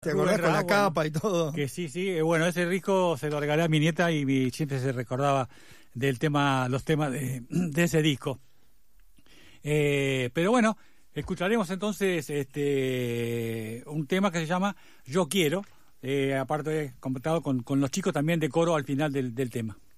¿Te acordás con la capa y todo? Que sí, bueno, ese disco se lo regalé a mi nieta y siempre se recordaba del tema, los temas de ese disco. Pero bueno, escucharemos entonces un tema que se llama Yo Quiero, aparte comentado con los chicos también de coro al final del tema.